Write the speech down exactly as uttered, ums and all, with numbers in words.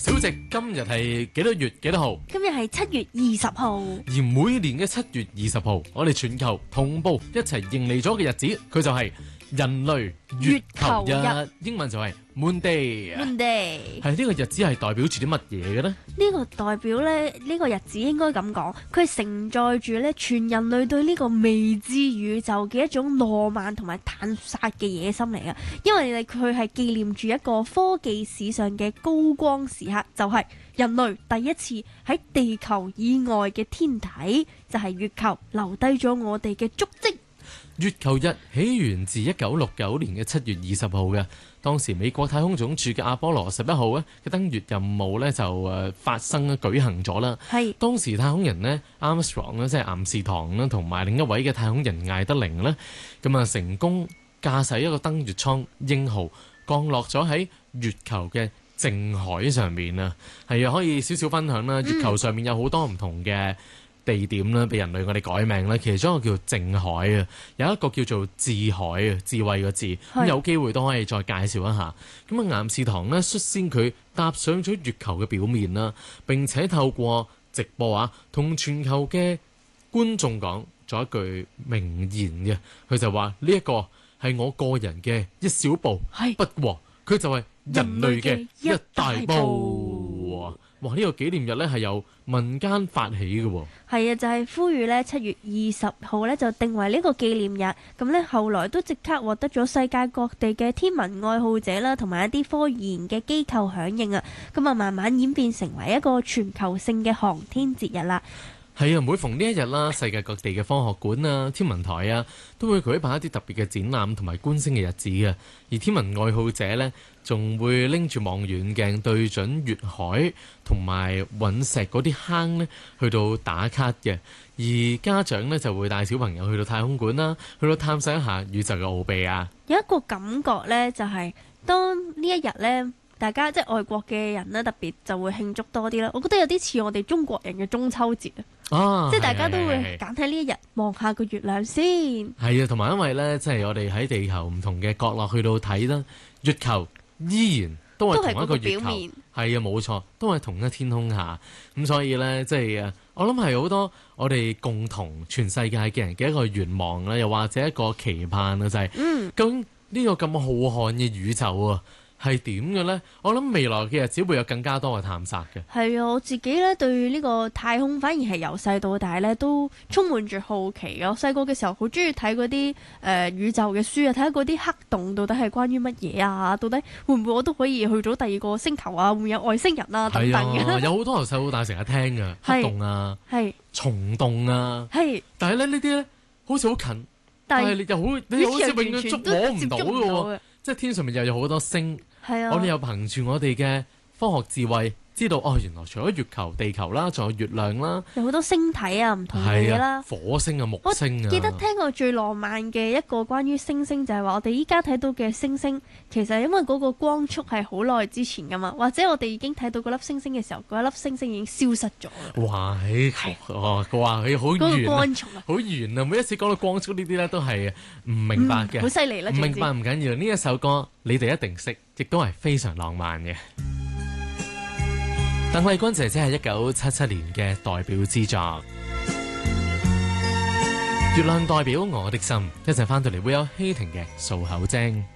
小直，今日係幾多月幾多號？ 今日係七月二十號， 而每年嘅七月二十號，我哋全球同步一齊迎嚟咗嘅日子，佢就係人類月球日， 月球日英文就係 Moon Day。 Monday。 係呢個日子係代表住啲乜嘢嘅呢？ 呢個代表咧，呢個日子應該咁講，佢係承載住咧全人類對呢個未知宇宙嘅一種浪漫同埋探索嘅野心嚟嘅。因為佢係紀念住一個科技史上嘅高光時刻，就係人類第一次喺地球以外嘅天體，就係月球留低咗我哋嘅足跡。 月球日起源自一九六九年嘅七月二十號嘅，當時美國太空總署嘅阿波羅十一號咧嘅登月任務咧就誒發生舉行咗啦。 係當時太空人呢 Armstrong 咧即係岩士唐啦，同埋另一位嘅太空人艾德靈呢，咁啊成功駕駛一個登月艙英號降落咗喺月球嘅靜海上面啊。係啊，可以少少分享啦。月球上面有好多唔同嘅地點啦，俾人類我哋改名啦，其中一個叫靜海啊，有一個叫做智海啊，智慧個智，咁有機會都可以再介紹一下。咁啊，岩士唐呢，率先佢踏上咗月球嘅表面啦，並且透過直播啊，同全球嘅觀眾講咗一句名言嘅，佢就話呢一個係我個人嘅一小步， 係不過佢就係人類嘅一大步。哇！呢、這個紀念日咧係由民間發起嘅喎。 係啊，就係、是、呼籲咧七月二十號咧就定為呢個紀念日。咁咧後來都即刻獲得咗世界各地嘅天文愛好者啦，同埋一啲科研嘅機構響應啊。咁啊，慢慢演變成為一個全球性嘅航天節日啦。 係啊，每逢呢一日啦，世界各地嘅科學館啊、天文台啊，都會舉辦一啲特別嘅展覽同埋觀星嘅日子嘅。而天文愛好者呢，仲會拎住望遠鏡對準月海同埋隕石嗰啲坑呢，去到打卡嘅。而家長呢，就會帶小朋友去到太空館啦，去到探索一下宇宙嘅奧秘啊。 有一個感覺呢，就係、是、當呢一日呢，大家即係外國嘅人呢，特別就會慶祝多啲啦。我覺得有啲似我哋中國人嘅中秋節啊，即係大家都會揀喺呢一日望下個月亮先。 係啊，同埋因為呢，即係我哋喺地球唔同嘅角落去到睇啦，月球依然都係同一個月球，係啊，冇錯，都係同一天空下。咁所以呢，即係啊，我諗係好多我哋共同全世界嘅人嘅一個願望啦，又或者一個期盼啊，就係、是，嗯，究竟呢個咁浩瀚嘅宇宙啊，係點嘅呢？我諗未來嘅日子會有更加多嘅探索嘅。係啊，我自己咧對呢個太空反而係由細到大咧都充滿住好奇嘅。我細個嘅時候好中意睇嗰啲誒宇宙嘅書啊，睇下嗰啲黑洞到底係關於乜嘢啊？到底會唔會我都可以去到第二個星球啊？會唔會有外星人啊？等等嘅、 啊。有好多由細到大成日聽嘅黑洞啊，係蟲洞啊，係。但係咧呢啲咧好似好近，但係你又好，你又好似永遠捉摸唔到嘅喎。即係天上面又有好多星，係啊，我哋又憑住我哋嘅科學智慧，知道哦，原來除咗月球、地球啦，仲有月亮啦，有好多星體啊，唔同嘅嘢啦，火星啊、木星啊。我記得聽過最浪漫嘅一個關於星星，就係話我哋依家睇到嘅星星，其實因為嗰個光速係好耐之前噶嘛，或者我哋已經睇到嗰粒星星嘅時候，嗰一粒星星已經消失咗。哇！係哦，佢話佢好遠啊，好遠啊！每一次講到光速呢啲咧，都係唔明白嘅，好犀利啦！唔明白唔緊要，呢一首歌你哋一定識，亦都係非常浪漫嘅。鄧麗君姐姐係一九七七年嘅代表之作，月亮代表我的心。一陣翻到嚟會有希婷嘅訴口精。